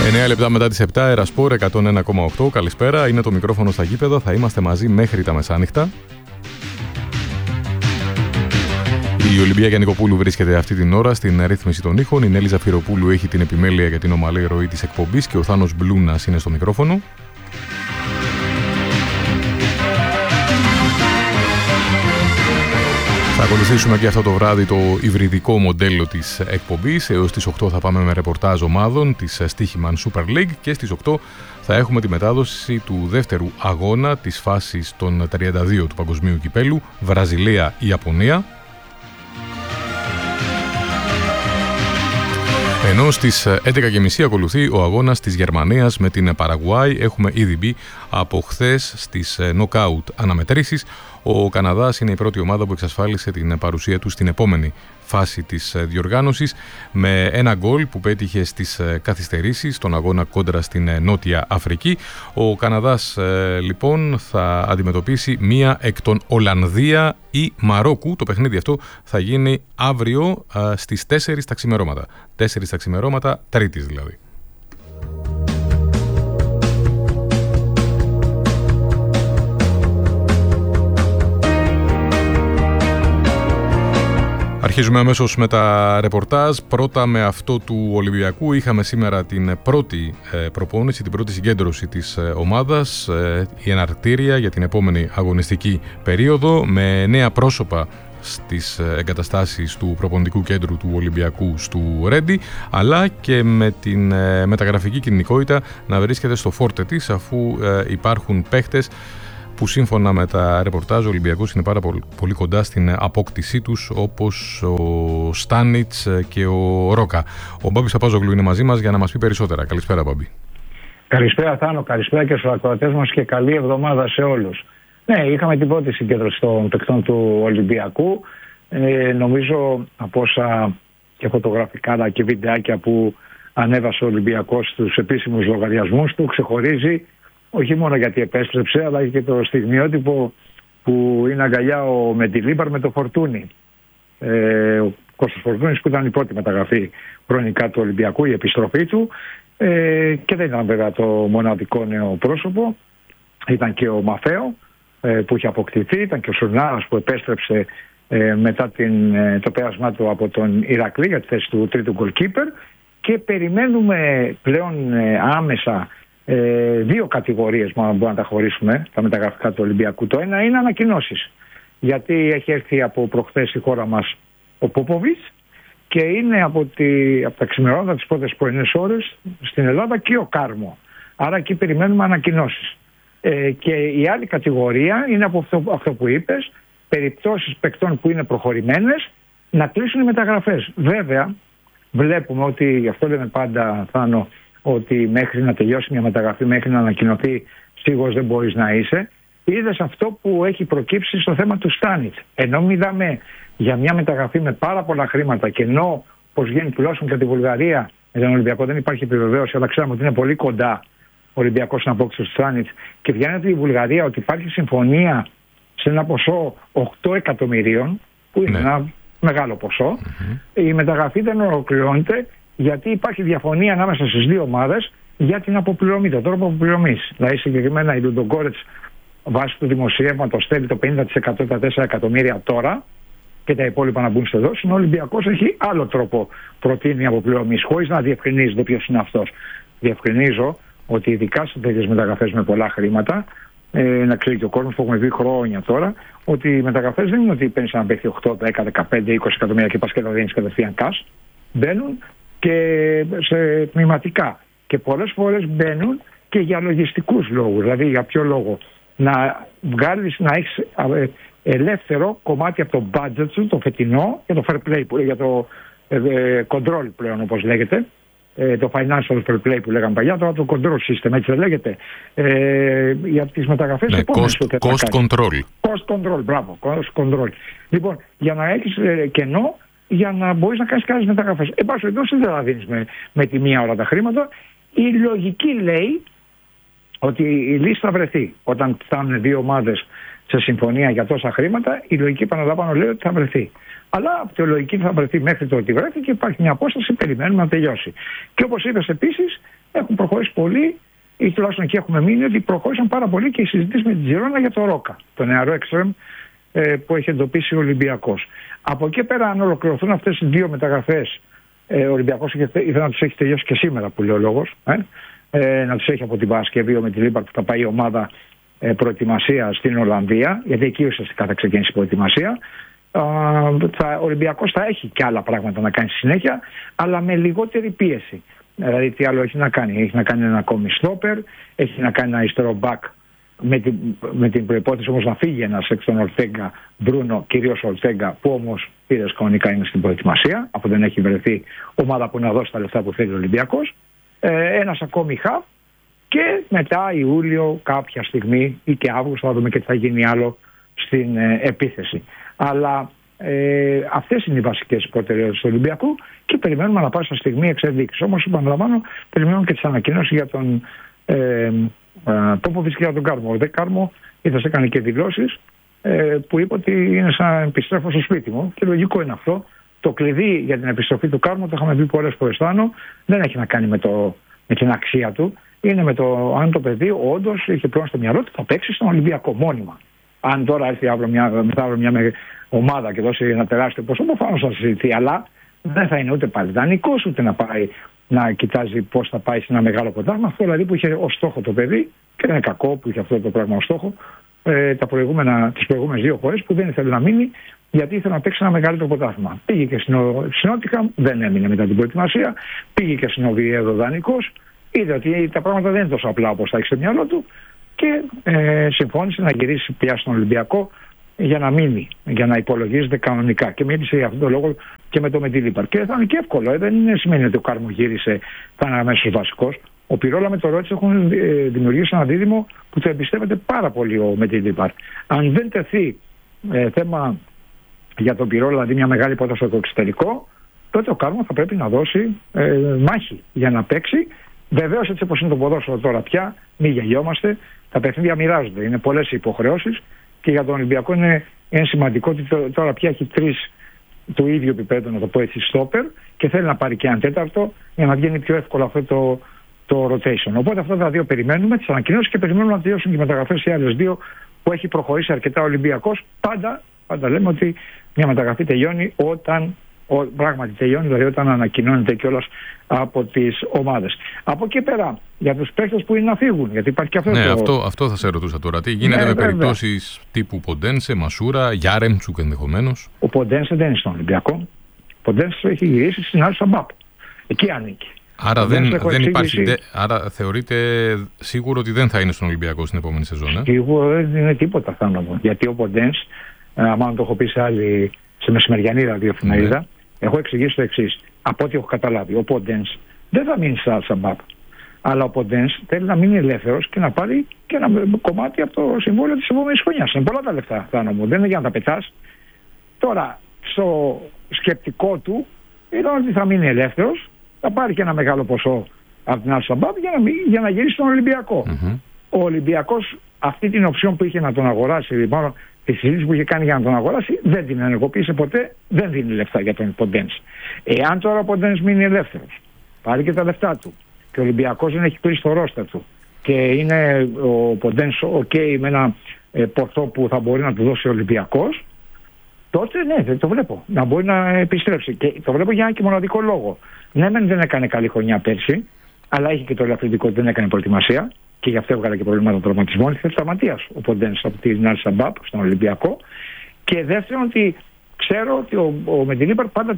9 λεπτά μετά τις 7, Ερασπόρ 101,8. Καλησπέρα, είναι το μικρόφωνο στα γήπεδα. Θα είμαστε μαζί μέχρι τα μεσάνυχτα. Η Ολυμπία Γιαννικοπούλου βρίσκεται αυτή την ώρα στην ρύθμιση των ήχων. Η Νέλη Ζαφυροπούλου έχει την επιμέλεια για την ομαλή ροή της εκπομπής και ο Θάνος Μπλούνας είναι στο μικρόφωνο. Θα ακολουθήσουμε και αυτό το βράδυ το υβριδικό μοντέλο της εκπομπής. Έως τις 8 θα πάμε με ρεπορτάζ ομάδων της Στοίχημαν Super League και στις 8 θα έχουμε τη μετάδοση του δεύτερου αγώνα της φάσης των 32 του Παγκοσμίου Κυπέλου, Βραζιλία-Ιαπωνία. Ενώ στις 11.30 ακολουθεί ο αγώνας της Γερμανίας με την Παραγουάη. Έχουμε ήδη μπει από χθες στις νοκάουτ αναμετρήσεις. Ο Καναδάς είναι η πρώτη ομάδα που εξασφάλισε την παρουσία του στην επόμενη φάση της διοργάνωσης με ένα γκολ που πέτυχε στις καθυστερήσεις στον αγώνα κόντρα στην Νότια Αφρική. Ο Καναδάς λοιπόν θα αντιμετωπίσει μία εκ των Ολλανδία ή Μαρόκου. Το παιχνίδι αυτό θα γίνει αύριο στις 4 τα ξημερώματα. 4 τα ξημερώματα, Τρίτης δηλαδή. Αρχίζουμε αμέσως με τα ρεπορτάζ. Πρώτα με αυτό του Ολυμπιακού. Είχαμε σήμερα την πρώτη προπόνηση, την πρώτη συγκέντρωση της ομάδας, η εναρκτήρια για την επόμενη αγωνιστική περίοδο με νέα πρόσωπα στις εγκαταστάσεις του προπονητικού κέντρου του Ολυμπιακού του Ρέντι, αλλά και με την μεταγραφική κινητικότητα να βρίσκεται στο φόρτε της, αφού υπάρχουν παίχτες που σύμφωνα με τα ρεπορτάζ ο Ολυμπιακός είναι πάρα πολύ κοντά στην απόκτησή τους, όπως ο Στάνιτς και ο Ρόκα. Ο Μπάμπης Παπάζογλου είναι μαζί μας για να μας πει περισσότερα. Καλησπέρα, Μπάμπη. Καλησπέρα, Θάνο. Καλησπέρα και στους ακροατές μας και καλή εβδομάδα σε όλους. Ναι, είχαμε την πρώτη συγκέντρωση των παικτών του Ολυμπιακού. Νομίζω από όσα και φωτογραφικά αλλά και βιντεάκια που ανέβασε ο Ολυμπιακός στους επίσημους λογαριασμούς του, ξεχωρίζει όχι μόνο γιατί επέστρεψε, αλλά και το στιγμιότυπο που είναι αγκαλιά ο Μεντιλίμπαρ με το Φορτούνι. Ο Κώστας Φορτούνης που ήταν η πρώτη μεταγραφή χρονικά του Ολυμπιακού, η επιστροφή του, και δεν ήταν βέβαια το μοναδικό νέο πρόσωπο. Ήταν και ο Μαφέο που είχε αποκτηθεί, ήταν και ο Σουρνάρας που επέστρεψε μετά το πέρασμά του από τον Ηρακλή για τη θέση του τρίτου goalkeeper, και περιμένουμε πλέον άμεσα δύο κατηγορίες μόνο μπορούμε να τα χωρίσουμε τα μεταγραφικά του Ολυμπιακού. Το ένα είναι ανακοινώσεις, γιατί έχει έρθει από προχθές η χώρα μας ο Πόποβιτς και είναι από τα ξημερώματα τις πρώτες πρωινές ώρες στην Ελλάδα και ο Κάρμο. Άρα εκεί περιμένουμε ανακοινώσεις. Και η άλλη κατηγορία είναι από αυτό που είπες, περιπτώσεις παικτών που είναι προχωρημένες να κλείσουν οι μεταγραφές. Βέβαια βλέπουμε ότι, γι' αυτό λέμε πάντα, Θάνο, ότι μέχρι να τελειώσει μια μεταγραφή, μέχρι να ανακοινωθεί, σίγουρος δεν μπορείς να είσαι. Είδες αυτό που έχει προκύψει στο θέμα του Στάνιτς. Ενώ μιλάμε για μια μεταγραφή με πάρα πολλά χρήματα και ενώ πως γίνει τουλάχιστον και τη Βουλγαρία με τον Ολυμπιακό δεν υπάρχει επιβεβαίωση, αλλά ξέραμε ότι είναι πολύ κοντά ο Ολυμπιακός στην απόκτηση του Στάνιτς, και βγαίνει η Βουλγαρία ότι υπάρχει συμφωνία σε ένα ποσό 8 εκατομμυρίων, που είναι ένα μεγάλο ποσό. Η μεταγραφή δεν ολοκληρώνεται, γιατί υπάρχει διαφωνία ανάμεσα στις δύο ομάδες για την αποπληρωμή, τον τρόπο αποπληρωμής. Δηλαδή συγκεκριμένα η Λουντογκόρετς βάσει του δημοσιεύματος θέλει το 50% τα 4 εκατομμύρια τώρα και τα υπόλοιπα να μπουν στο δόση. Ο Ολυμπιακός έχει άλλο τρόπο προτείνει αποπληρωμής, χωρίς να διευκρινίζει το ποιος είναι αυτός. Διευκρινίζω ότι ειδικά σε τέτοιες μεταγραφές με πολλά χρήματα, να ξέρει και ο κόσμος που έχουμε δει χρόνια τώρα, ότι οι μεταγραφές δεν είναι ότι παίρνεις ένα παίχτη 8, 10, 15, 20 εκατομμύρια και πας και τα δίνεις κατευθείαν cash. Μπαίνουν και σε τμηματικά. Και πολλές φορές μπαίνουν και για λογιστικούς λόγους. Δηλαδή για ποιο λόγο? Να βγάλεις, να έχεις ελεύθερο κομμάτι από το budget σου, το φετινό, για το fair play, για το control πλέον όπως λέγεται, το financial fair play που λέγαμε παλιά, τώρα το control system, έτσι δεν λέγεται, για τις μεταγραφές. Ναι, cost control. Cost control, μπράβο, cost control. Λοιπόν, για να έχεις κενό, για να μπορείς να κάνεις κάποιες μεταγραφές. Εν πάση περιπτώσει δεν θα δίνεις με τη μία ώρα τα χρήματα. Η λογική λέει ότι η λύση θα βρεθεί όταν φτάνουν δύο ομάδες σε συμφωνία για τόσα χρήματα, η λογική επαναλαμβάνω λέει ότι θα βρεθεί. Αλλά από τη λογική θα βρεθεί μέχρι το ότι βρέθηκε, υπάρχει μια απόσταση, περιμένουμε να τελειώσει. Και όπως είπες επίσης, έχουν προχωρήσει πολύ, ή τουλάχιστον εκεί έχουμε μείνει, ότι προχώρησαν πάρα πολύ και οι συζητήσεις με την Τζιρόνα για το Ρόκα, το νεαρό εξτρέμ που έχει εντοπίσει ο Ολυμπιακός. Από εκεί πέρα, αν ολοκληρωθούν αυτές οι δύο μεταγραφές, ο Ολυμπιακός ήθελε να τους έχει τελειώσει και σήμερα, που λέει ο λόγος, να τους έχει από την Παρασκευή με τη Λίμπαρ που θα πάει η ομάδα προετοιμασία στην Ολλανδία, γιατί εκεί ουσιαστικά θα ξεκινήσει η προετοιμασία. Ο Ολυμπιακός θα έχει και άλλα πράγματα να κάνει στη συνέχεια, αλλά με λιγότερη πίεση. Δηλαδή, τι άλλο έχει να κάνει? Έχει να κάνει ένα ακόμη στόπερ, έχει να κάνει ένα αριστερό μπακ, με την προϋπόθεση όμως να φύγει ένας εξ των Ορτέγκα, Μπρούνο, κυρίως Ορτέγκα, που όμως πήρες κανονικά είναι στην προετοιμασία, αφού δεν έχει βρεθεί ομάδα που να δώσει τα λεφτά που θέλει ο Ολυμπιακός. Ένας ακόμη χαβ και μετά Ιούλιο κάποια στιγμή ή και Αύγουστο θα δούμε και τι θα γίνει άλλο στην επίθεση. Αλλά αυτές είναι οι βασικές προτεραιότητες του Ολυμπιακού και περιμένουμε να πάσα στιγμή εξελίξεις. Όμως, επαναλαμβάνω, περιμένουμε και τις ανακοινώσεις για τον Πόποβιτς και για τον Κάρμο. Ο Δε Κάρμο έκανε και δηλώσεις που είπε ότι είναι σαν να επιστρέφω στο σπίτι μου και λογικό είναι αυτό. Το κλειδί για την επιστροφή του Κάρμο, το είχαμε πει πολλές φορές πάνω, δεν έχει να κάνει με την αξία του. Είναι με το αν το παιδί όντως είχε πλέον στο μυαλό του θα παίξει στον Ολυμπιακό μόνιμα. Αν τώρα έρθει αύριο μια ομάδα και δώσει ένα τεράστιο ποσό, προφανώς θα συζητηθεί, αλλά δεν θα είναι ούτε πάλι δανεικός, ούτε να πάει να κοιτάζει πώς θα πάει σε ένα μεγάλο πρωτάθλημα. Αυτό δηλαδή που είχε ως στόχο το παιδί, και δεν είναι κακό που είχε αυτό το πράγμα ως στόχο, τις προηγούμενες 2 φορές που δεν ήθελε να μείνει, γιατί ήθελε να παίξει ένα μεγαλύτερο πρωτάθλημα. Πήγε και στην Νότιχαμ, δεν έμεινε μετά την προετοιμασία, πήγε και στην Οβιέδο δανεικός, είδε ότι τα πράγματα δεν είναι τόσο απλά όπως θα έχει στο μυαλό του και συμφώνησε να γυρίσει πια στον Ολυμπιακό για να μείνει, για να υπολογίζεται κανονικά. Και μίλησε για αυτόν τον λόγο και με το Μεντιλίπαρ. Και θα είναι και εύκολο, δεν σημαίνει ότι ο Κάρμο γύρισε, θα είναι αμέσως βασικός. Ο Πυρόλα με το Ρότσι έχουν δημιουργήσει ένα δίδυμο που το εμπιστεύεται πάρα πολύ ο Μεντιλίπαρ. Αν δεν τεθεί θέμα για τον Πυρόλα, δηλαδή μια μεγάλη πρόταση στο εξωτερικό, τότε ο Κάρμο θα πρέπει να δώσει μάχη για να παίξει. Βεβαίως, έτσι όπως είναι το ποδόσφαιρο τώρα πια, μην γελιόμαστε, τα παιχνίδια μοιράζονται. Είναι πολλές οι υποχρεώσεις και για τον Ολυμπιακό είναι σημαντικό ότι τώρα πια έχει 3 του ίδιου επίπεδου, να το πω έτσι, στόπερ και θέλει να πάρει και έναν τέταρτο για να βγαίνει πιο εύκολο αυτό το rotation. Οπότε αυτά τα 2 περιμένουμε, τις ανακοινώσεις, και περιμένουμε να τελειώσουν και οι μεταγραφές οι άλλες 2 που έχει προχωρήσει αρκετά ο Ολυμπιακός. Πάντα λέμε ότι μια μεταγραφή τελειώνει όταν πράγματι τελειώνει, δηλαδή όταν ανακοινώνεται κιόλας από τις ομάδες. Από εκεί πέρα, για τους παίκτες που είναι να φύγουν, γιατί υπάρχει και αυτό. Ναι, αυτό θα σε ρωτούσα τώρα. Τι γίνεται με περιπτώσεις τύπου Ποντένσε, Μασούρα, Γιάρεμτσουκ ενδεχομένως? Ο Ποντένσε δεν είναι στον Ολυμπιακό. Ο Ποντένσε έχει γυρίσει στην Al Shabab. Εκεί ανήκει. Άρα δεν υπάρχει. Άρα θεωρείτε σίγουρο ότι δεν θα είναι στον Ολυμπιακό στην επόμενη σεζόν? Σίγουρο δεν είναι τίποτα, θα πω. Γιατί ο Ποντένσε, μάλλον το έχω πει σε μεσημεριανή ραδιοφωνία, έχω εξηγήσει το εξής. Από ό,τι έχω καταλάβει, ο Ποντένς δεν θα μείνει σε Al Shabab. Αλλά ο Ποντένς θέλει να μείνει ελεύθερος και να πάρει και ένα κομμάτι από το συμβόλαιο της επόμενης χρονιάς. Είναι πολλά τα λεφτά, Θάνο μου. Δεν είναι για να τα πετάς. Τώρα, στο σκεπτικό του ήταν ότι θα μείνει ελεύθερος, θα πάρει και ένα μεγάλο ποσό από την Al Shabab για να γυρίσει στον Ολυμπιακό. Ο Ολυμπιακός αυτή την οψιόν που είχε να τον αγοράσει, μάλλον τη συζήτηση που είχε κάνει για να τον αγοράσει, δεν την ενεργοποίησε ποτέ, δεν δίνει λεφτά για τον Ποντένς. Εάν τώρα ο Ποντένς μείνει ελεύθερος, πάρει και τα λεφτά του και ο Ολυμπιακός δεν έχει κλείσει το ρόστερ του και είναι ο Ποντένς με ένα πορτό που θα μπορεί να του δώσει ο Ολυμπιακός, τότε ναι, δεν το βλέπω να μπορεί να επιστρέψει. Και το βλέπω για ένα και μοναδικό λόγο. Ναι, δεν έκανε καλή χρονιά πέρσι, αλλά είχε και το ελαφρυντικό ότι δεν έκανε προετοιμασία. Και γι' αυτό έβγαλε και προβλήματα τραυματισμών. Ήρθε τραυματίας ο Ποντένς από την Al Shabab στον Ολυμπιακό. Και δεύτερον, ότι ξέρω ότι ο Μεντιλίπαρ πάντα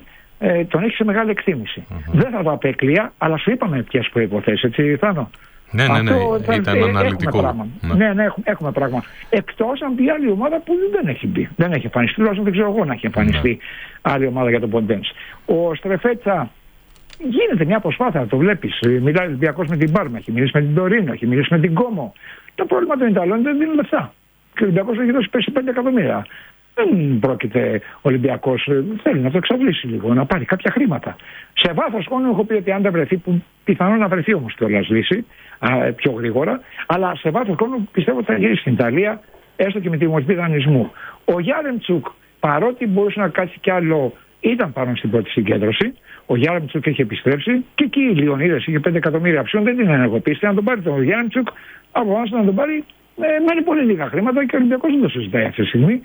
τον έχει σε μεγάλη εκτίμηση. Δεν θα το απέκλεια, αλλά σου είπαμε ποιες προϋποθέσεις, έτσι, Θάνο. Ναι, ήταν αναλυτικό. Ναι, έχουμε πράγμα. Εκτός αν μπει άλλη ομάδα που δεν έχει μπει. Δεν έχει εμφανιστεί, τουλάχιστον δεν ξέρω εγώ να έχει εμφανιστεί άλλη ομάδα για τον Ποντένς. Ο Στρεφέτσα. Γίνεται μια προσπάθεια, το βλέπεις. Μιλάει ο Ολυμπιακός με την Πάρμα, έχει μιλήσει με την Τωρίνο, έχει μιλήσει με την Κόμο. Το πρόβλημα των Ιταλών δεν δίνουν λεφτά. Και ο Ολυμπιακός έχει δώσει πέσει 5 εκατομμύρια. Δεν πρόκειται ο Ολυμπιακός, θέλει να το εξαντλήσει λίγο, να πάρει κάποια χρήματα. Σε βάθος χρόνου έχω πει ότι αν δεν βρεθεί, που πιθανόν να βρεθεί όμως κιόλας λύση πιο γρήγορα, αλλά σε βάθος χρόνου πιστεύω ότι θα γυρίσει στην Ιταλία έστω και με τη μορφή δανεισμού. Ο Γιάρεμτσουκ, παρότι μπορούσε να κάτσει κι άλλο, ήταν πάνω στην πρώτη συγκέντρωση. Ο Γιάρεμτσουκ είχε επιστρέψει και εκεί οι Λιονίδες είχε 5 εκατομμύρια αξιών, δεν την ενεργοποίησε. Να τον πάρει τον Γιάρεμτσουκ, από πάνω να τον πάρει με πολύ λίγα χρήματα και ο Ολυμπιακός δεν το συζητάει αυτή τη στιγμή.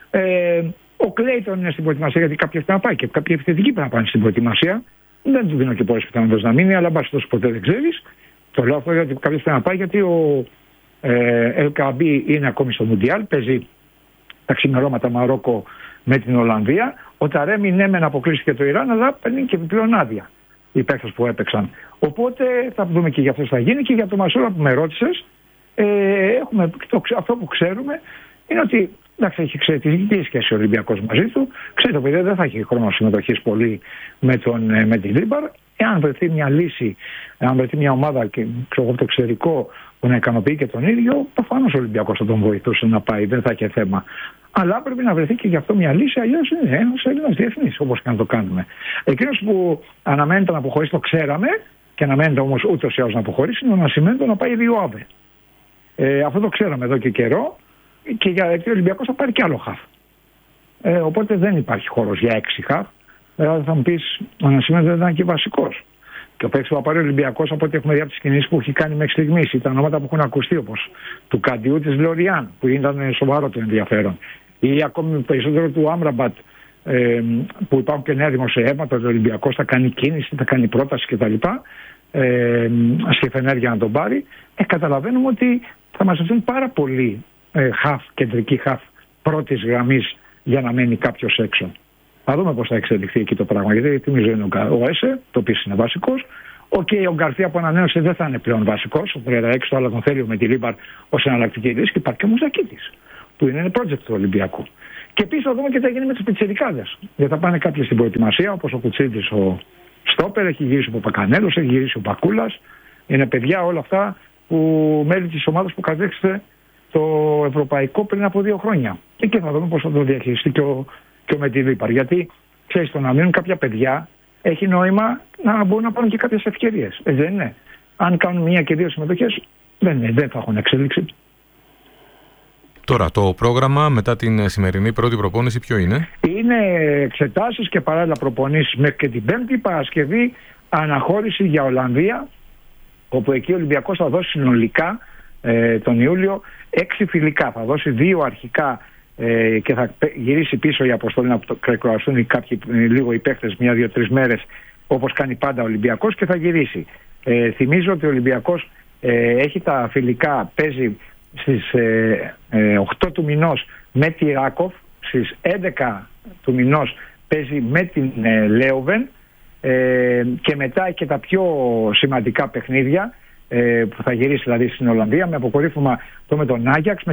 Ο Κλέιτον είναι στην προετοιμασία γιατί κάποια πρέπει να πάει και κάποιοι επιθετικοί πρέπει να πάνε στην προετοιμασία. Δεν του δίνω και πολλές πιθανότητες να μείνει, αλλά μπας τόσο ποτέ δεν ξέρεις. Το λέω αυτό γιατί κάποιος πρέπει να πάει, γιατί ο Ελκαμπή είναι ακόμη στο Μουντιάλ, παίζει τα ξημερώματα Μαρόκο με την Ολλανδία. Ο Ταρέμι ναι μεν αποκλείστηκε το Ιράν, αλλά παίρνει και επιπλέον άδεια οι παίκτες που έπαιξαν. Οπότε θα δούμε και για αυτό θα γίνει. Και για το Μασούρα που με ρώτησες, αυτό που ξέρουμε είναι ότι εντάξει, έχει εξαιρετική σχέση ο Ολυμπιακός μαζί του. Ξέρετε, το παιδί δεν θα έχει χρόνο συμμετοχής πολύ με τη Λίμπαρ. Εάν βρεθεί μια λύση, αν βρεθεί μια ομάδα και ξέρω, το εξωτερικό που να ικανοποιεί και τον ίδιο, προφανώς ο Ολυμπιακός θα τον βοηθούσε να πάει, δεν θα έχει θέμα. Αλλά πρέπει να βρεθεί και γι' αυτό μια λύση, αλλιώς είναι ένας Έλληνας διεθνής, όπως και να το κάνουμε. Εκείνος που αναμένεται να αποχωρήσει, το ξέραμε, και αναμένεται όμως ούτως ή άλλως να αποχωρήσει, είναι ο Νασιμέντο να πάει Ριουάβε. Αυτό το ξέραμε εδώ και καιρό, και γιατί ο Ολυμπιακός θα πάρει και άλλο χαφ. Οπότε δεν υπάρχει χώρος για 6 χαφ. Δηλαδή θα μου πεις, ο Νασιμέντο δεν ήταν και βασικός. Και ο παίκτης που θα πάρει ο Ολυμπιακός, από ό,τι έχουμε δει από τις κινήσεις που έχει κάνει μέχρι στιγμής, ήταν ονόματα που έχουν ακουστεί, όπως του Καντιού της Λοριάν, που ήταν σοβαρό το ενδιαφέρον, ή ακόμη περισσότερο του Άμραμπατ, που υπάρχουν και νέα δημοσιεύματα ότι ο Ολυμπιακός θα κάνει κίνηση, θα κάνει πρόταση κτλ. Σχεφενέργεια να τον πάρει. Καταλαβαίνουμε ότι θα μας δοθούν πάρα πολλοί χαφ, κεντρική χαφ πρώτης γραμμής για να μένει κάποιος έξω. Θα δούμε πώς θα εξελιχθεί εκεί το πράγμα. Γιατί θυμίζω είναι ο Έσε, το οποίο είναι βασικός. Ο Γκαρθία που ανανέωσε δεν θα είναι πλέον βασικός. Ο 36 το άλλο τον θέλει με τη Λίμπαρ ως εναλλακτική λύση. Και υπάρχει και ο Μουζακίτης, που είναι project του Ολυμπιακού. Και επίσης θα δούμε και τι θα γίνει με τους πιτσιρικάδες. Γιατί θα πάνε κάποιοι στην προετοιμασία, όπως ο Κουτσίδης, ο Στόπερ, έχει γυρίσει ο Παπακανέλος, έχει γυρίσει ο Πακούλας. Είναι παιδιά όλα αυτά που μέλη της ομάδας που κατέξτε το ευρωπαϊκό πριν από 2 χρόνια. Και εκεί θα δούμε πώς θα το διαχειριστεί και ο με τη Λίπαρ. Γιατί ξέρεις, το να μείνουν κάποια παιδιά έχει νόημα να μπορούν να πάρουν και κάποιες ευκαιρίες. Δεν είναι. Αν κάνουν 1 και 2 συμμετοχές, δεν θα έχουν εξέλιξη. Τώρα, το πρόγραμμα μετά την σημερινή πρώτη προπόνηση ποιο είναι? Είναι εξετάσεις και παράλληλα προπονήσεις μέχρι και την 5η Παρασκευή, αναχώρηση για Ολλανδία, όπου εκεί ο Ολυμπιακός θα δώσει συνολικά τον Ιούλιο 6 φιλικά. Θα δώσει 2 αρχικά και θα γυρίσει πίσω η αποστολή να ξεκουραστούν κάποιοι λίγο οι παίχτες 1-2-3 μέρες, όπως κάνει πάντα ο Ολυμπιακός, και θα γυρίσει. Θυμίζω ότι ο Ολυμπιακός έχει τα φιλικά, παίζει στις 8 του μηνός με τη Ράκοφ, στις 11 του μηνός παίζει με την Λέοβεν, και μετά και τα πιο σημαντικά παιχνίδια που θα γυρίσει δηλαδή στην Ολλανδία, με αποκορύφωμα το με τον Άγιαξ,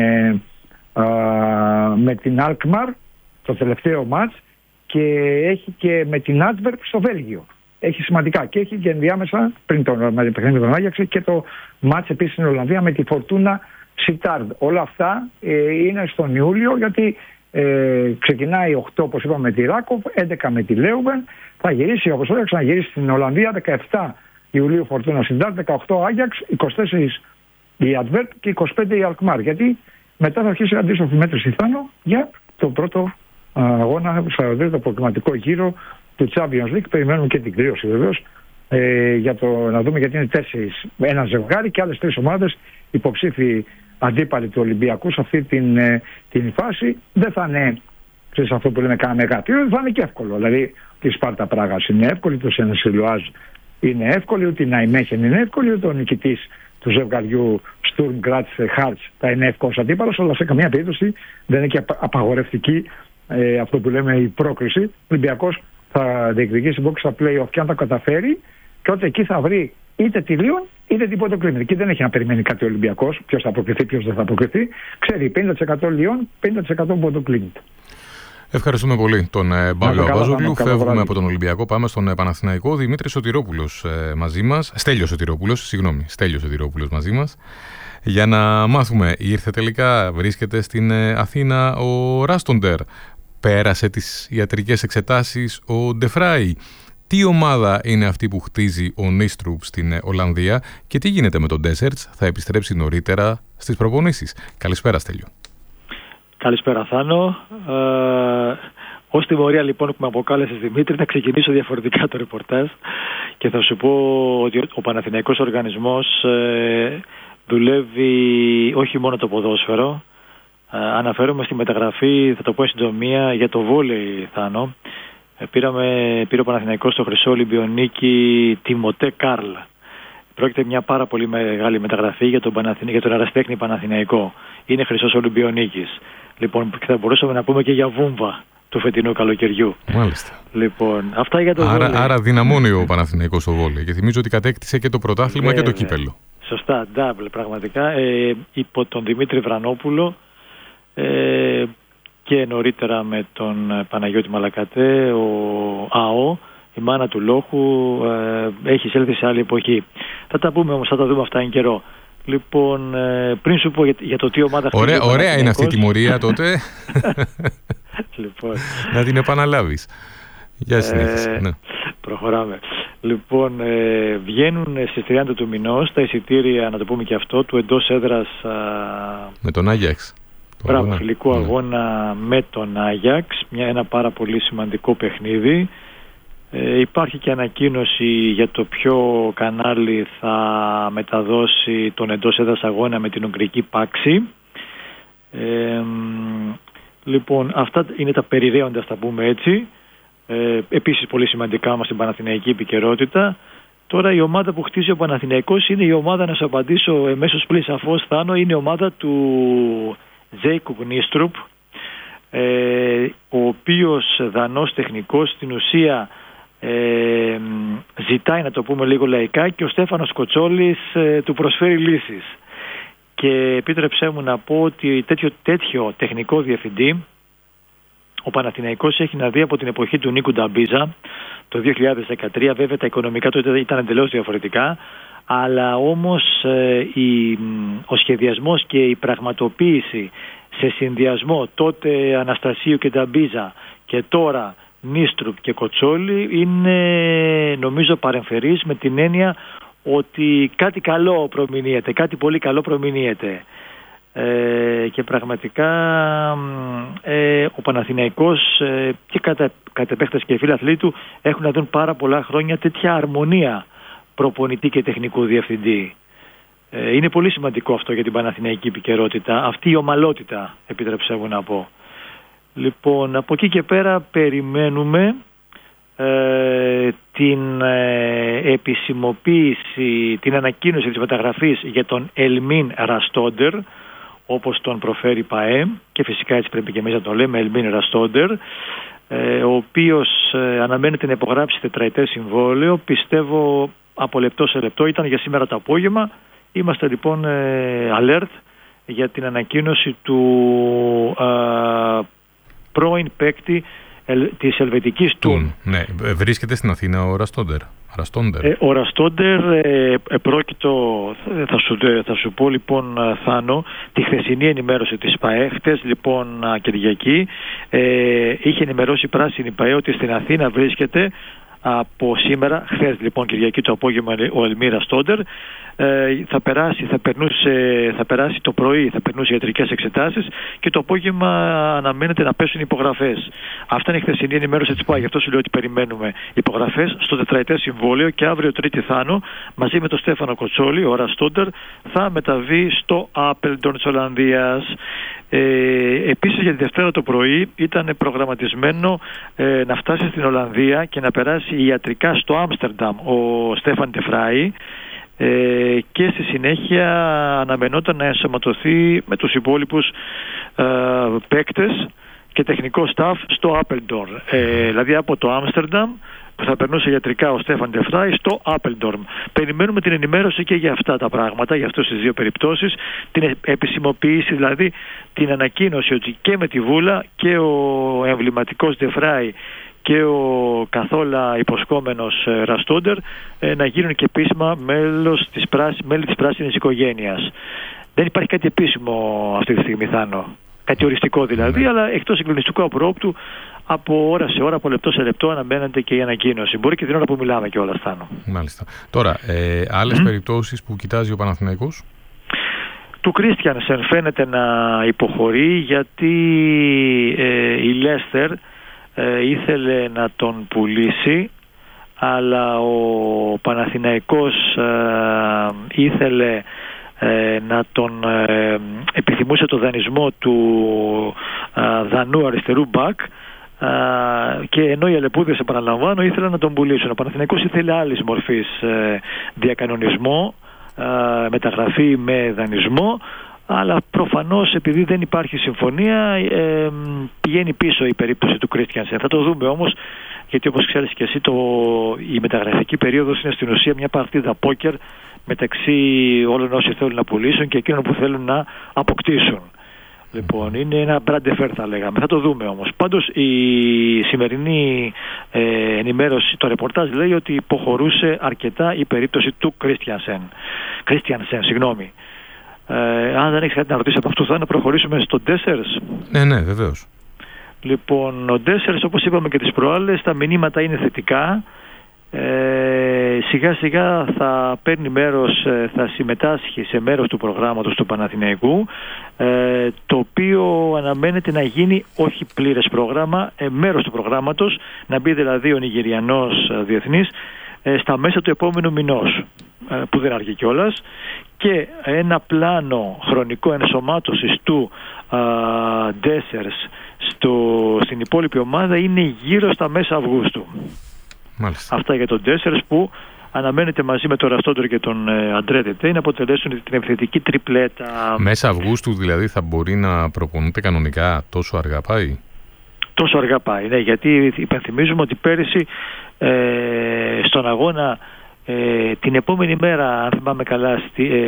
με την Αλκμαρ το τελευταίο μάτς, και έχει και με την Άντβερπ στο Βέλγιο. Έχει σημαντικά και έχει και ενδιάμεσα πριν το παιχνίδι με τον Άγιαξ και το μάτς επίσης στην Ολλανδία με τη Φορτούνα Σιτάρντ. Όλα αυτά είναι στον Ιούλιο, γιατί ξεκινάει 8 όπως είπαμε με τη Ράκοφ, 11 με τη Λέουβεν, θα γυρίσει όπως έλεγα, να γυρίσει στην Ολλανδία 17 Ιουλίου Φορτούνα Σιτάρντ, 18 Άγιαξ, 24 η Αντβέρπ και 25 η Αλκμάρ. Γιατί μετά θα αρχίσει αντίστροφη μέτρηση Θάνο για το πρώτο αγώνα στο προκριματικό γύρο του Champions League. Περιμένουμε και την κλήρωση βεβαίως, για να δούμε, γιατί είναι 4, ένα ζευγάρι και άλλες 3 ομάδες υποψήφοι αντίπαλοι του Ολυμπιακού σε αυτή την φάση. Δεν θα είναι, ξέρεις, αυτό που λέμε κάνα μεγάτιο, θα είναι και εύκολο. Δηλαδή η Σπάρτα Πράγας είναι εύκολη, το Σενεσιλουάζ είναι εύκολη, ούτε η Ναϊμέχεν είναι εύκολη, ούτε ο νικητής του ζευγαριού Στουρμ Γκράτς Χάρτς θα είναι εύκολος αντίπαλος, αλλά σε καμία περίπτωση δεν είναι και απαγορευτική αυτό που λέμε η πρόκριση. Ο Ολυμπιακός θα διεκδικήσει box στα play-off, και αν τα καταφέρει, και τότε εκεί θα βρει είτε τη Λίον είτε την Ποντοκλίνη. Εκεί δεν έχει να περιμένει κάτι ο Ολυμπιακός, ποιος θα αποκριθεί, ποιος δεν θα αποκριθεί. Ξέρει 50% Λίον, 50% Ποντοκλίνη. Ευχαριστούμε πολύ τον Παύλο Αμπάζογλου. Φεύγουμε από τον Ολυμπιακό, πάμε στον Παναθηναϊκό. Δημήτρης Σωτηρόπουλος μαζί μας. Στέλιος Σωτηρόπουλος μαζί μας. Για να μάθουμε, ήρθε τελικά, βρίσκεται στην Αθήνα ο Ράστοντερ. Πέρασε τις ιατρικές εξετάσεις ο Ντεφράι. Τι ομάδα είναι αυτή που χτίζει ο Νίστρουπ στην Ολλανδία και τι γίνεται με τον Ντέσερτς, θα επιστρέψει νωρίτερα στις προπονήσεις? Καλησπέρα, Στέλιο. Καλησπέρα Θάνο. Ως τιμωρία λοιπόν που με αποκάλεσες Δημήτρη, θα ξεκινήσω διαφορετικά το ρεπορτάζ και θα σου πω ότι ο Παναθηναϊκός οργανισμός δουλεύει όχι μόνο το ποδόσφαιρο. Αναφέρομαι στη μεταγραφή, θα το πω εν συντομία, για το βόλεϊ, Θάνο. Πήρε ο Παναθηναϊκός στο Χρυσό Ολυμπιονίκη Τιμωτέ Καρλ. Πρόκειται μια πάρα πολύ μεγάλη μεταγραφή για τον ερασιτέχνη Παναθηναϊκό. Είναι Χρυσός Ολυμπιονίκης. Λοιπόν, θα μπορούσαμε να πούμε και για βούμβα του φετινού καλοκαιριού. Μάλιστα. Λοιπόν, αυτά για το βόλεϊ. Άρα δυναμώνει ο Παναθηναϊκός στο βόλεϊ. Και θυμίζω ότι κατέκτησε και το πρωτάθλημα και το κύπελλο. Σωστά, double πραγματικά. Υπό τον Δημήτρη Βρανόπουλο και νωρίτερα με τον Παναγιώτη Μαλακατέ, ο ΑΟ, η μάνα του Λόχου, έχει εισέλθει σε άλλη εποχή. Θα τα πούμε όμως, θα τα δούμε αυτά εν καιρό. Λοιπόν, πριν σου πω για το τι ομάδα χτίζει. Ωραία είναι αυτή η τιμωρία τότε. Λοιπόν, να την επαναλάβεις. Για συνέχιση. Ναι. Προχωράμε. Λοιπόν, βγαίνουν στις 30 του μηνός τα εισιτήρια, να το πούμε και αυτό, του εντός έδρας με τον Άγιαξ. Μπράβο, φιλικού αγώνα με τον Άγιαξ, ένα πάρα πολύ σημαντικό παιχνίδι. Υπάρχει και ανακοίνωση για το ποιο κανάλι θα μεταδώσει τον εντός έδρας αγώνα με την Ουγγρική Πάξη. Λοιπόν, αυτά είναι τα περιραίοντα, θα πούμε έτσι. Επίσης πολύ σημαντικά όμως στην Παναθηναϊκή επικαιρότητα. Τώρα η ομάδα που χτίζει ο Παναθηναϊκός είναι η ομάδα, να σου απαντήσω εμέσως πλην σαφώς, Θάνο, είναι η ομάδα του Τζέικομπ Νίστρουπ, ο οποίος δανός τεχνικός στην ουσία ζητάει, να το πούμε λίγο λαϊκά, και ο Στέφανος Κοτσόλης του προσφέρει λύσεις. Και επίτρεψέ μου να πω ότι τέτοιο τεχνικό διευθυντή ο Παναθηναϊκός έχει να δει από την εποχή του Νίκου Νταμπίζα το 2013. Βέβαια τα οικονομικά τότε ήταν εντελώς διαφορετικά, αλλά όμως ο σχεδιασμός και η πραγματοποίηση σε συνδυασμό τότε Αναστασίου και Νταμπίζα και τώρα Νίστρουπ και Κοτσόλη είναι, νομίζω, παρεμφερής, με την έννοια ότι κάτι καλό προμηνύεται, κάτι πολύ καλό προμηνύεται. Και πραγματικά ο Παναθηναϊκός και κατ' επέκταση και οι φίλαθλοι του έχουν να δουν πάρα πολλά χρόνια τέτοια αρμονία προπονητή και τεχνικού διευθυντή. Είναι πολύ σημαντικό αυτό για την Παναθηναϊκή επικαιρότητα, αυτή η ομαλότητα, επιτρέψτε μου να πω. Λοιπόν, από εκεί και πέρα περιμένουμε την επισημοποίηση, την ανακοίνωση της μεταγραφής για τον Ελμίν Ραστόντερ, όπως τον προφέρει ΠΑΕ, και φυσικά έτσι πρέπει και εμείς να τον λέμε, Ελμίν Ραστόντερ, ο οποίος αναμένεται να υπογράψει τετραετές συμβόλαιο, πιστεύω από λεπτό σε λεπτό. Ήταν για σήμερα το απόγευμα. Είμαστε λοιπόν alert για την ανακοίνωση του πρώην παίκτη της Ελβετικής Τουν. Ναι, βρίσκεται στην Αθήνα ο Ραστόντερ. Ο Ραστόντερ θα σου πω λοιπόν, Θάνο, τη χθεσινή ενημέρωση της ΠΑΕ. Χθες λοιπόν Κυριακή είχε ενημερώσει πράσινη ΠΑΕ ότι στην Αθήνα βρίσκεται από σήμερα, χθες λοιπόν Κυριακή το απόγευμα, ο Ελμίν Ραστόντερ. Θα περάσει το πρωί, θα περνούσε ιατρικές εξετάσεις και το απόγευμα αναμένεται να πέσουν υπογραφές. Αυτά είναι η χθεσινή ενημέρωση της ΠΑΕ. Γι' αυτό σου λέω ότι περιμένουμε υπογραφές στο τετραετές συμβόλαιο και αύριο Τρίτη, Θάνο, μαζί με τον Στέφανο Κοτσόλη, ο Ραστόντερ θα μεταβεί στο Άπελντορν της Ολλανδίας. Επίσης για τη Δευτέρα το πρωί ήταν προγραμματισμένο να φτάσει στην Ολλανδία και να περάσει ιατρικά στο Άμστερνταμ ο Στέφαν Τεφράι, και στη συνέχεια αναμενόταν να ενσωματωθεί με τους υπόλοιπους παίκτες και τεχνικό staff στο Άπελντορν. Δηλαδή από το Άμστερνταμ που θα περνούσε ιατρικά ο Στέφαν Τεφράι στο Άπελντορν. Περιμένουμε την ενημέρωση και για αυτά τα πράγματα, για αυτές τις δύο περιπτώσεις, την επισημοποίηση, δηλαδή την ανακοίνωση ότι και με τη Βούλα και ο εμβληματικός Τεφράι και ο καθόλου υποσχόμενος Ραστόντερ να γίνουν και επίσημα μέλη της πράσινης οικογένειας. Δεν υπάρχει κάτι επίσημο αυτή τη στιγμή, Θάνο. Κάτι οριστικό δηλαδή, αλλά εκτός συγκλονιστικού απρόπτου, από ώρα σε ώρα, από λεπτό σε λεπτό αναμένεται και η ανακοίνωση. Μπορεί και την ώρα που μιλάμε κιόλας, Θάνο. Μάλιστα. Τώρα, άλλες περιπτώσεις που κοιτάζει ο Παναθηναϊκός? του Κρίστιανσεν φαίνεται να υποχωρεί, γιατί η Λέστερ ήθελε να τον πουλήσει, αλλά ο Παναθηναϊκός ήθελε να τον επιθυμούσε το δανεισμό του Δανού αριστερού μπακ, και ενώ οι Αλεπούδες, επαναλαμβάνω, ήθελαν να τον πουλήσουν. Ο Παναθηναϊκός ήθελε άλλης μορφής διακανονισμό, μεταγραφή με δανεισμό, αλλά προφανώς επειδή δεν υπάρχει συμφωνία πηγαίνει πίσω η περίπτωση του Κρίστιανσεν. Θα το δούμε όμως, γιατί όπως ξέρεις και εσύ, η μεταγραφική περίοδος είναι στην ουσία μια παρτίδα πόκερ μεταξύ όλων όσοι θέλουν να πουλήσουν και εκείνων που θέλουν να αποκτήσουν. Λοιπόν, είναι ένα brand fair, θα λέγαμε. Θα το δούμε όμως. Πάντως η σημερινή ενημέρωση, το ρεπορτάζ λέει ότι υποχωρούσε αρκετά η περίπτωση του Κρίστιανσεν. Αν δεν έχεις κάτι να ρωτήσεις από αυτό, θα να προχωρήσουμε στο Ντέσσερς. Ναι, βεβαίως. Λοιπόν, ο Ντέσσερς, όπως είπαμε και τις προάλλες, τα μηνύματα είναι θετικά. Σιγά σιγά θα παίρνει μέρος, θα συμμετάσχει σε μέρος του προγράμματος του Παναθηναϊκού, το οποίο αναμένεται να γίνει όχι πλήρες πρόγραμμα, μέρος του προγράμματος, να μπει δηλαδή ο Νιγηριανός διεθνής στα μέσα του επόμενου μηνός, που δεν αργεί κιόλας, και ένα πλάνο χρονικό ενσωμάτωσης του Ντέσσερς στην υπόλοιπη ομάδα είναι γύρω στα μέσα Αυγούστου. Μάλιστα. Αυτά για τον Ντέσσερς, που αναμένεται μαζί με τον Ραστόντερ και τον Αντρέ Τετέ να αποτελέσουν την επιθετική τριπλέτα. Μέσα Αυγούστου δηλαδή θα μπορεί να προπονείται κανονικά? Τόσο αργά πάει? Τόσο αργά πάει, ναι, γιατί υπενθυμίζουμε ότι πέρυσι στον αγώνα την επόμενη μέρα, αν θυμάμαι καλά,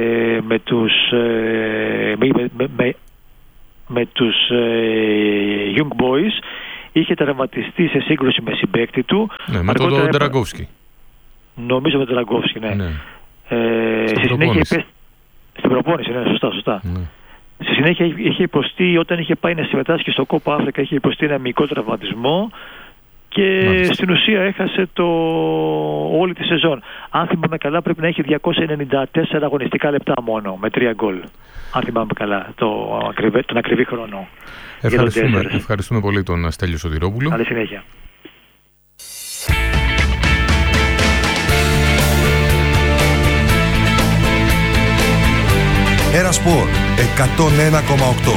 με τους Young Boys είχε τερματιστεί σε σύγκρουση με συμπαίκτη του. Ναι, με τον Ντραγκόφσκι. Νομίζω με τον Ντραγκόφσκι, ναι. Στη συνέχεια στην προπόνηση, ναι, σωστά. Ναι. Στη συνέχεια είχε υποστεί, όταν είχε πάει να συμμετάσχει στο Κόπα Αφρικα, είχε υποστεί ένα μικρό τραυματισμό και μάλιστα, στην ουσία έχασε όλη τη σεζόν. Αν θυμάμαι καλά, πρέπει να έχει 294 αγωνιστικά λεπτά μόνο, με 3 γκολ. Αν θυμάμαι καλά, τον ακριβή χρόνο. Ευχαριστούμε πολύ τον Στέλιο Σωτηρόπουλο. Καλή συνέχεια. Ένα Σπορ 101,8.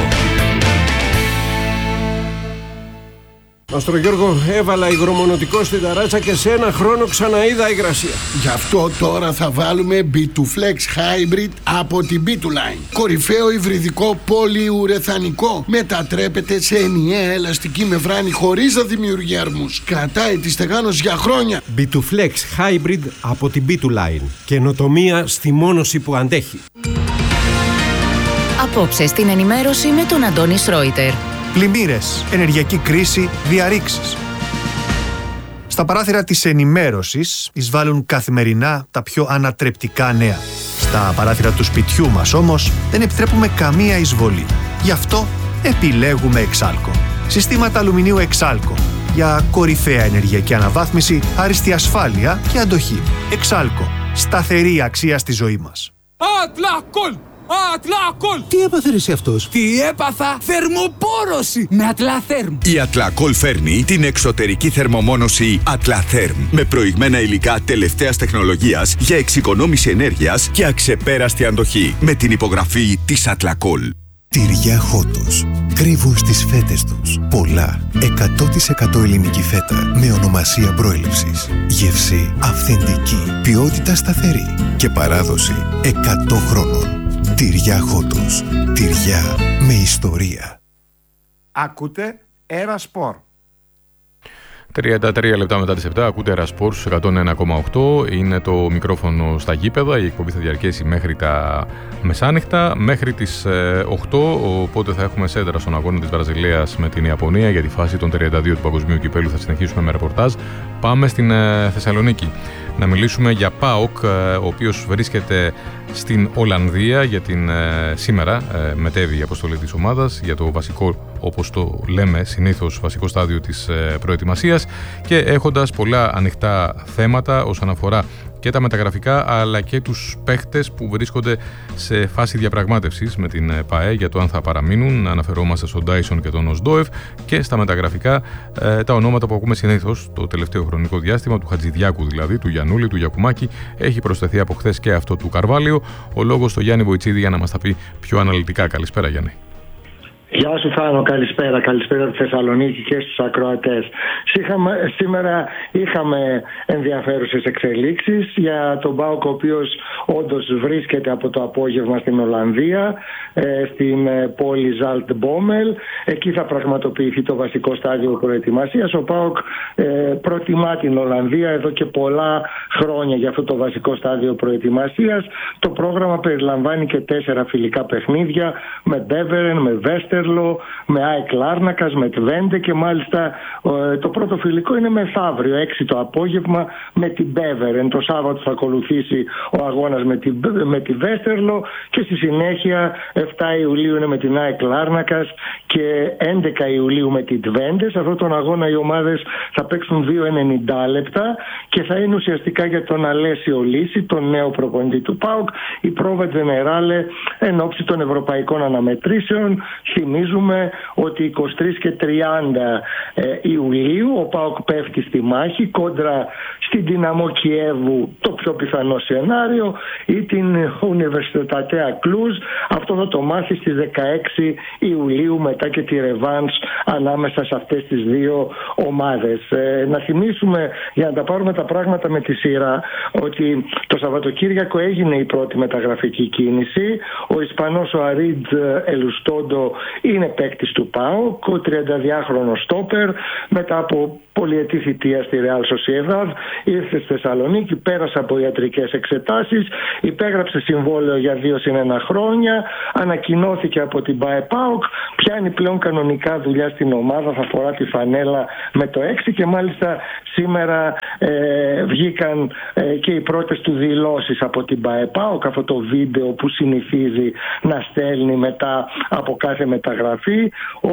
Αστρογιώργο, έβαλα υγρομονωτικό στην ταράτσα και σε ένα χρόνο ξαναείδα υγρασία. Γι' αυτό τώρα θα βάλουμε B2Flex Hybrid από την B2Line. Κορυφαίο υβριδικό πολυουρεθανικό. Μετατρέπεται σε ενιαία ελαστική μεμβράνη χωρίς να δημιουργεί αρμούς. Κρατάει τη στεγάνωση για χρόνια. B2Flex Hybrid από την B2Line. Καινοτομία στη μόνωση που αντέχει. Απόψε στην ενημέρωση με τον Αντώνη Σρόιτερ. Πλημμύρες, ενεργειακή κρίση, διαρρήξεις. Στα παράθυρα της ενημέρωσης εισβάλλουν καθημερινά τα πιο ανατρεπτικά νέα. Στα παράθυρα του σπιτιού μας όμως δεν επιτρέπουμε καμία εισβολή. Γι' αυτό επιλέγουμε Εξάλκο. Συστήματα αλουμινίου Εξάλκο για κορυφαία ενεργειακή αναβάθμιση, άριστη ασφάλεια και αντοχή. Εξάλκο. Σταθερή αξία στη ζωή μας. Ατλακόλ! Ατλακόλ! Τι έπαθε εσύ αυτός? Τι έπαθα? Θερμοπόρωση με Ατλαθέρμ. Η Ατλακόλ φέρνει την εξωτερική θερμομόνωση Ατλαθέρμ με προηγμένα υλικά τελευταίας τεχνολογίας για εξοικονόμηση ενέργειας και αξεπέραστη αντοχή με την υπογραφή της Ατλακόλ. Τυριά Χότος. Κρύβουν στις φέτες τους πολλά 100% ελληνική φέτα με ονομασία προέλευσης. Γεύση αυθεντική, ποιότητα σταθερή και παράδοση 100 χρόνων. Τυριά Χότος. Τυριά με ιστορία. Ακούτε Ένα Σπορ. 33 λεπτά μετά τις 7 ακούτε Ένα Σπορ στους 101,8. Είναι το μικρόφωνο στα γήπεδα. Η εκπομπή θα διαρκέσει μέχρι τα μεσάνυχτα, μέχρι τις 8. Οπότε θα έχουμε σέντρα στον αγώνα της Βραζιλίας με την Ιαπωνία για τη φάση των 32 του Παγκοσμίου Κυπέλλου. Θα συνεχίσουμε με ρεπορτάζ. Πάμε στην Θεσσαλονίκη να μιλήσουμε για ΠΑΟΚ, ο οποίος βρίσκεται στην Ολλανδία για την σήμερα μετέβη η αποστολή της ομάδας για το βασικό, όπως το λέμε συνήθως, βασικό στάδιο της προετοιμασίας και έχοντας πολλά ανοιχτά θέματα όσον αφορά και τα μεταγραφικά αλλά και τους παίχτες που βρίσκονται σε φάση διαπραγμάτευσης με την ΠΑΕ για το αν θα παραμείνουν. Αναφερόμαστε στον Ντάισον και τον Οσντόεφ, και στα μεταγραφικά τα ονόματα που ακούμε συνήθως το τελευταίο χρονικό διάστημα, του Χατζηδιάκου δηλαδή, του Γιαννούλη, του Γιακουμάκη. Έχει προσθεθεί από χθες και αυτό του Καρβάλιο. Ο λόγος στο Γιάννη Βοητσίδη για να μας τα πει πιο αναλυτικά. Καλησπέρα, Γιάννη. Γεια σου Θάνο, καλησπέρα. Καλησπέρα στη Θεσσαλονίκη και στους ακροατές. Σήμερα είχαμε ενδιαφέρουσες εξελίξεις για τον ΠΑΟΚ, ο οποίος όντως βρίσκεται από το απόγευμα στην Ολλανδία, στην πόλη Ζαλτμπόμελ. Εκεί θα πραγματοποιηθεί το βασικό στάδιο προετοιμασίας. Ο ΠΑΟΚ προτιμά την Ολλανδία εδώ και πολλά χρόνια για αυτό το βασικό στάδιο προετοιμασίας. Το πρόγραμμα περιλαμβάνει και 4 φιλικά παιχνίδια με Μπέβερεν, με Βέστερλο, με ΑΕΚ Λάρνακας, με Τβέντε, και μάλιστα το πρώτο φιλικό είναι μεθαύριο 6 το απόγευμα με την Μπέβερεν. Το Σάββατο θα ακολουθήσει ο αγώνας με τη Βέστερλο και στη συνέχεια 7 Ιουλίου είναι με την ΑΕΚ Λάρνακας και 11 Ιουλίου με την Τβέντε. Σε αυτόν τον αγώνα οι ομάδες θα παίξουν 2,90 λεπτά και θα είναι ουσιαστικά για τον Αλέσιο Λύση, τον νέο προπονητή του ΠΑΟΚ, η πρόβα τζενεράλε εν ώψη των ευρωπαϊκών αναμετρήσεων. Θυμίζουμε ότι 23 και 30 Ιουλίου ο ΠΑΟΚ πέφτει στη μάχη κόντρα στην Δυναμό Κιέβου, το πιο πιθανό σενάριο, ή την Universitatea Cluj. Αυτό θα το μάθει στις 16 Ιουλίου μετά και τη ρεβάνς ανάμεσα σε αυτές τις δύο ομάδες. Να θυμίσουμε, για να τα πάρουμε τα πράγματα με τη σειρά, ότι το Σαββατοκύριακο έγινε η πρώτη μεταγραφική κίνηση. Ο Ισπανός ο Αρίτζ Ελουστόντο είναι παίκτης του ΠΑΟΚ, ο 32χρονος στόπερ, μετά από πολυετή θητεία στη Real Sociedad, ήρθε στη Θεσσαλονίκη, πέρασε από ιατρικές εξετάσεις, υπέγραψε συμβόλαιο για 2+1 χρόνια, ανακοινώθηκε από την ΠΑΕ-ΠΑΟΚ, πιάνει πλέον κανονικά δουλειά στην ομάδα, θα φορά τη φανέλα με το 6 και μάλιστα σήμερα βγήκαν και οι πρώτες του δηλώσεις από την ΠΑΕ-ΠΑΟΚ, αυτό το βίντεο που συνηθίζει να στέλνει μετά από κάθε μεταγραφή. Ο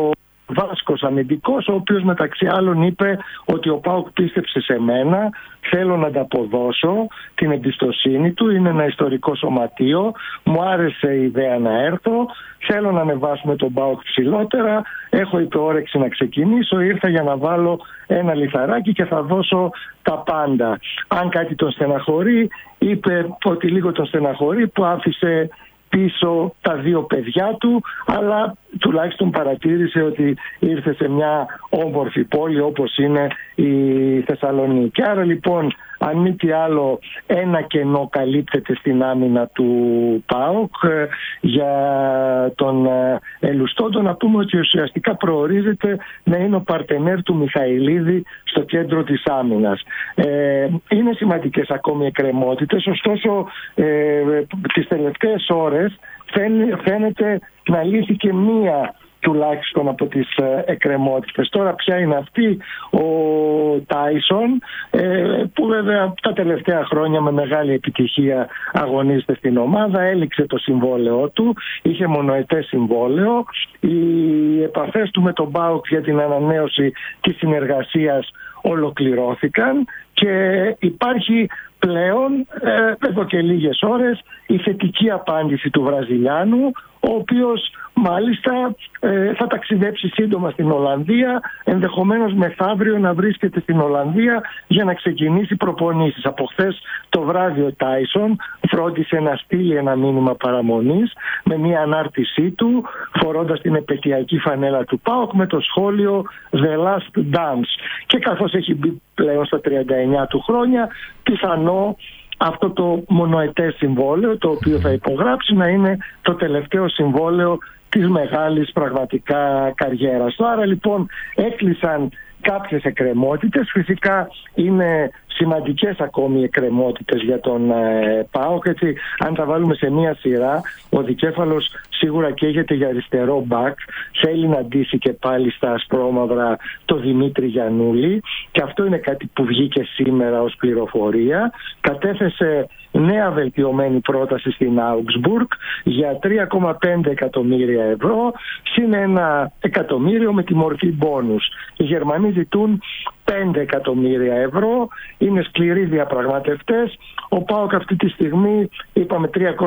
Βάσκος αμυντικός, ο οποίος μεταξύ άλλων είπε ότι ο ΠΑΟΚ πίστεψε σε μένα, θέλω να ανταποδώσω την εμπιστοσύνη του, είναι ένα ιστορικό σωματείο, μου άρεσε η ιδέα να έρθω, θέλω να ανεβάσουμε τον ΠΑΟΚ ψηλότερα, έχω υπεόρεξη να ξεκινήσω, ήρθα για να βάλω ένα λιθαράκι και θα δώσω τα πάντα. Αν κάτι τον στεναχωρεί, είπε ότι λίγο τον στεναχωρεί που άφησε πίσω τα 2 παιδιά του, αλλά τουλάχιστον παρατήρησε ότι ήρθε σε μια όμορφη πόλη όπως είναι η Θεσσαλονίκη. Άρα λοιπόν, αν μη τι άλλο, ένα κενό καλύπτεται στην άμυνα του ΠΑΟΚ. Για τον Ελουστόντο να πούμε ότι ουσιαστικά προορίζεται να είναι ο παρτενέρ του Μιχαηλίδη στο κέντρο της άμυνας. Είναι σημαντικές ακόμη εκκρεμότητες, ωστόσο τις τελευταίες ώρες φαίνεται να λύθηκε μία τουλάχιστον από τις εκκρεμότητες. Τώρα ποια είναι αυτή? Ο Τάισον, που βέβαια τα τελευταία χρόνια με μεγάλη επιτυχία αγωνίζεται στην ομάδα, έληξε το συμβόλαιό του, είχε μονοετές συμβόλαιο. Οι επαφές του με τον ΠΑΟΚ για την ανανέωση της συνεργασίας ολοκληρώθηκαν και υπάρχει πλέον εδώ και λίγες ώρες η θετική απάντηση του Βραζιλιάνου, ο οποίος μάλιστα θα ταξιδέψει σύντομα στην Ολλανδία, ενδεχομένως μεθαύριο να βρίσκεται στην Ολλανδία για να ξεκινήσει προπονήσεις. Από χθες το βράδυ ο Τάισον φρόντισε να στείλει ένα μήνυμα παραμονής με μια ανάρτησή του, φορώντας την επαιτειακή φανέλα του ΠΑΟΚ με το σχόλιο The Last Dance. Και καθώς έχει μπει πλέον στα 39 του χρόνια, πιθανό αυτό το μονοετές συμβόλαιο το οποίο θα υπογράψει να είναι το τελευταίο συμβόλαιο της μεγάλης πραγματικά καριέρας. Άρα λοιπόν έκλεισαν κάποιες εκκρεμότητες. Φυσικά είναι σημαντικές ακόμη εκκρεμότητες για τον ΠΑΟΚ. Έτσι, αν τα βάλουμε σε μία σειρά, ο δικέφαλος σίγουρα καίγεται για αριστερό μπακ. Θέλει να ντύσει και πάλι στα ασπρόμαυρα το Δημήτρη Γιαννούλη, και αυτό είναι κάτι που βγήκε σήμερα ως πληροφορία. Κατέθεσε νέα βελτιωμένη πρόταση στην Augsburg για 3,5 εκατομμύρια ευρώ συν 1 εκατομμύριο με τη μορφή μπόνους. Οι Γερμανοί ζητούν 5 εκατομμύρια ευρώ. Είναι σκληροί διαπραγματευτές. Ο ΠΑΟΚ αυτή τη στιγμή είπαμε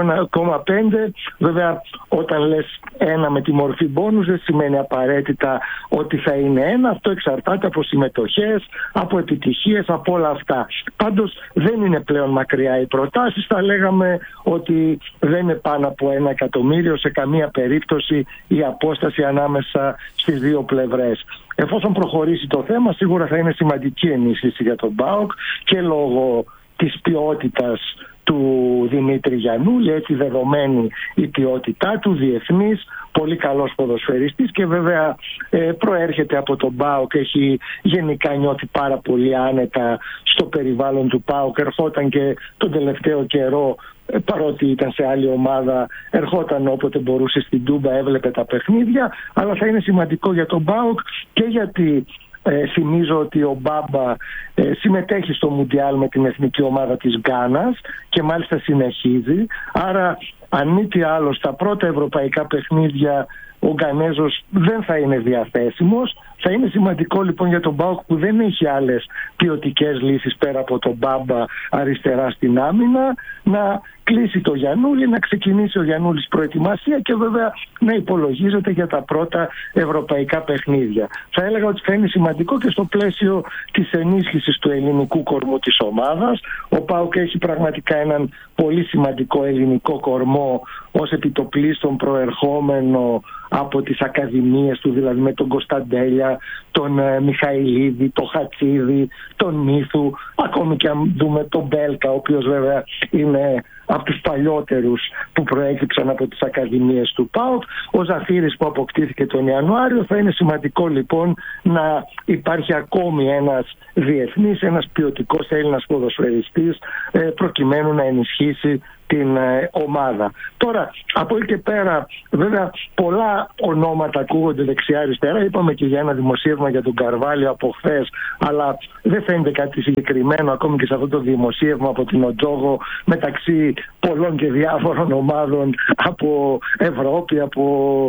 3,5. Βέβαια όταν λες ένα με τη μορφή μπόνους δεν σημαίνει απαραίτητα ότι θα είναι ένα. Αυτό εξαρτάται από συμμετοχές, από επιτυχίες, από όλα αυτά. Πάντως δεν είναι πλέον μακριά οι προτάσεις. Θα λέγαμε ότι δεν είναι πάνω από 1 εκατομμύριο σε καμία περίπτωση η απόσταση ανάμεσα στις δύο πλευρές. Εφόσον προχωρήσει το θέμα, σίγουρα θα είναι σημαντική ενίσχυση για τον ΠΑΟΚ και λόγω της ποιότητας του Δημήτρη Γιαννούλη, έτσι δεδομένη η ποιότητά του, διεθνής, πολύ καλός ποδοσφαιριστής και βέβαια προέρχεται από τον ΠΑΟΚ, έχει γενικά νιώθει πάρα πολύ άνετα στο περιβάλλον του ΠΑΟΚ, ερχόταν και τον τελευταίο καιρό, παρότι ήταν σε άλλη ομάδα, ερχόταν όποτε μπορούσε στην Τούμπα, έβλεπε τα παιχνίδια, αλλά θα είναι σημαντικό για τον ΠΑΟΚ και γιατί θυμίζω ότι ο Μπάμπα συμμετέχει στο Μουντιάλ με την εθνική ομάδα της Γκάνας και μάλιστα συνεχίζει, άρα αν μη τι άλλο στα πρώτα ευρωπαϊκά παιχνίδια ο Γκανέζος δεν θα είναι διαθέσιμος. Θα είναι σημαντικό λοιπόν για τον ΠΑΟΚ που δεν έχει άλλες ποιοτικές λύσεις πέρα από τον Μπάμπα αριστερά στην άμυνα να κλείσει το Γιαννούλη, να ξεκινήσει ο Γιαννούλης προετοιμασία και βέβαια να υπολογίζεται για τα πρώτα ευρωπαϊκά παιχνίδια. Θα έλεγα ότι θα είναι σημαντικό και στο πλαίσιο της ενίσχυσης του ελληνικού κορμού της ομάδας. Ο ΠΑΟΚ έχει πραγματικά έναν πολύ σημαντικό ελληνικό κορμό ως επιτοπλίστων προερχόμενο από τις ακαδημίες του, δηλαδή με τον Κωνσταντέλια, τον Μιχαηλίδη, τον Χατσίδη, τον Μύθου, ακόμη και αν δούμε τον Μπέλκα, ο οποίος βέβαια είναι από τους παλιότερους που προέκυψαν από τις ακαδημίες του ΠΑΟΚ, ο Ζαφύρης που αποκτήθηκε τον Ιανουάριο. Θα είναι σημαντικό λοιπόν να υπάρχει ακόμη ένας διεθνής, ένας ποιοτικός Έλληνας ποδοσφαιριστής προκειμένου να ενισχύσει την ομάδα. Τώρα, από εκεί και πέρα, βέβαια, πολλά ονόματα ακούγονται δεξιά-αριστερά. Είπαμε και για ένα δημοσίευμα για τον Καρβάλιο από χθες, αλλά δεν φαίνεται κάτι συγκεκριμένο ακόμη και σε αυτό το δημοσίευμα από την Οτζόγο μεταξύ πολλών και διάφορων ομάδων από Ευρώπη, από